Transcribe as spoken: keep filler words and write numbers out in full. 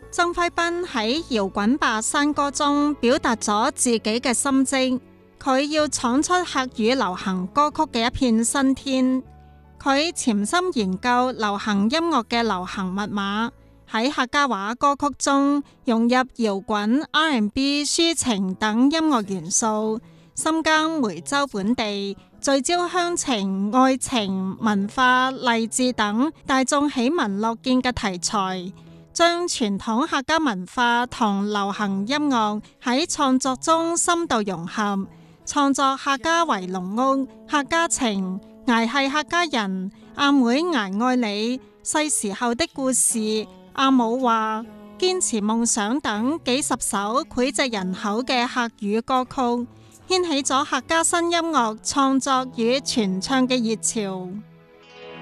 曾輝斌喺搖滾吧山歌中表達咗自己嘅心跡，佢要闖出客語流行歌曲嘅一片新天。佢潛心研究流行音樂嘅流行密碼，喺客家話歌曲中融入搖滾、R and B、抒情等音樂元素，深耕梅州本地，聚焦鄉情、愛情、文化、勵志等大眾喜聞樂見嘅題材，將傳統客家文化同流行音樂喺創作中深度融合，創作客家圍龍屋、客家情、捱係客家人、阿妹捱愛你、細時候的故事、阿母話、堅持夢想等幾十首膾炙人口嘅客語歌曲，掀起咗客家新音樂創作與傳唱嘅熱潮。